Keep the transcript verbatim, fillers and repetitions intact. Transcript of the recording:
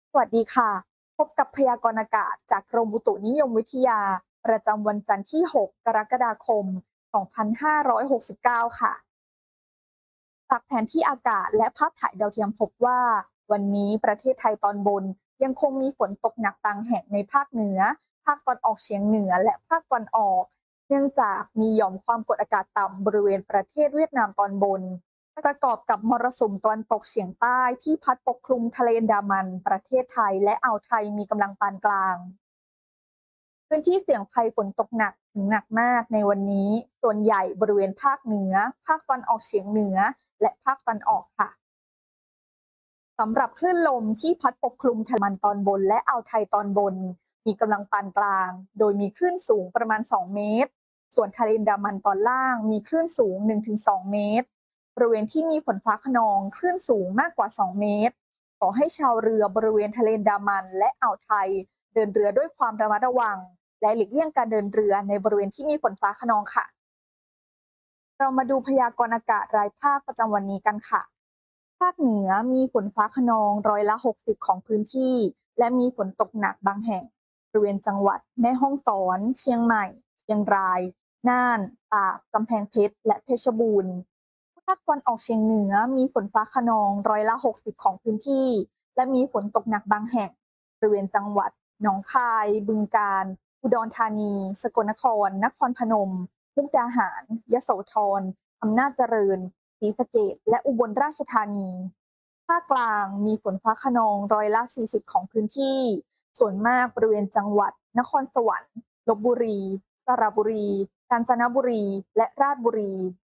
สวัสดีค่ะ พบกับพยากรณ์อากาศจากกรมอุตุนิยมวิทยาประจำวันจันทร์ที่ หก กรกฎาคม สองพันห้าร้อยหกสิบเก้า ค่ะ จากแผนที่อากาศและภาพถ่ายดาวเทียมพบว่าวันนี้ประเทศไทยตอนบนยังคงมีฝนตกหนักบางแห่งในภาคเหนือ ภาคตอนออกเฉียงเหนือและภาคตอนออก เนื่องจากมีหย่อมความกดอากาศต่ำบริเวณประเทศเวียดนามตอนบน ประกอบกับมรสุมตะวันตกเฉียงใต้ที่พัดปกคลุมทะเลอันดามันประเทศไทยและอ่าวไทยมีกำลังปานกลางพื้นที่เสี่ยงภัยฝนตกหนักถึงหนักมากในวันนี้ส่วนใหญ่บริเวณภาคเหนือภาคตอนออกเฉียงเหนือและภาคตอนออกค่ะสำหรับคลื่นลมที่พัดปกคลุมทะเลมันตอนบนและอ่าวไทยตอนบนมีกำลังปานกลางโดยมีคลื่นสูงประมาณสองเมตรส่วนทะเลอันดามันตอนล่างมีคลื่นสูง หนึ่งถึงสอง เมตรบริเวณที่มีฝนฟ้าคะนองคลื่นสูงมากกว่าสองเมตรขอให้ชาวเรือบริเวณทะเลอันดามันและอ่าวไทยเดินเรือด้วยความระมัดระวังและหลีกเลี่ยงการเดินเรือในบริเวณที่มีฝนฟ้าคะนองค่ะเรามาดูพยากรณ์อากาศรายภาคประจำวันนี้กันค่ะ ภาคเหนือมีฝนฟ้าคะนองร้อยละ หกสิบ ของพื้นที่ และมีฝนตกหนักบางแห่งบริเวณจังหวัดแม่ฮ่องสอน เชียงใหม่ เชียงราย น่าน ตาก กำแพงเพชร และเพชรบูรณ์ภาคตะวันออกเฉียงเหนือมีฝนฟ้าคะนองร้อยละ หกสิบ ของพื้นที่ และมีฝนตกหนักบางแห่งบริเวณจังหวัดหนองคาย บึงกาฬ อุดรธานี สกลนคร นครพนม มุกดาหาร ยโสธร อำนาจเจริญ ศรีสะเกษและอุบลราชธานี ภาคกลางมีฝนฟ้าคะนองร้อยละ สี่สิบ ของพื้นที่ ส่วนมากบริเวณจังหวัดนครสวรรค์ ลพบุรี สระบุรี กาญจนบุรี และราชบุรี